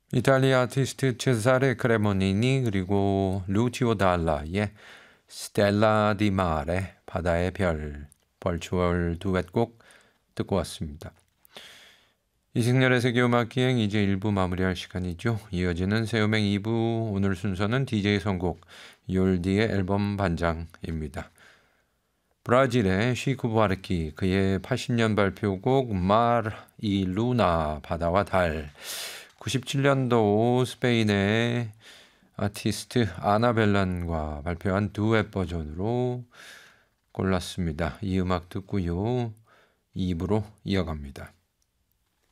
이탈리아 아티스트 체사레 크레모니니 그리고 루치오 달라의 스텔라 디 마레 바다의 별 벌추얼 두엣곡 듣고 왔습니다. 이승열의 세계음악기행 이제 1부 마무리할 시간이죠. 이어지는 새음행 2부 오늘 순서는 DJ 선곡 욜디의 앨범 반장입니다. 브라질의 시쿠 부아르키 그의 80년 발표곡 마르 이 루나 바다와 달 97년도 스페인의 아티스트 아나벨란과 발표한 두엣 버전으로 골랐습니다. 이 음악 듣고요. 2부로 이어갑니다.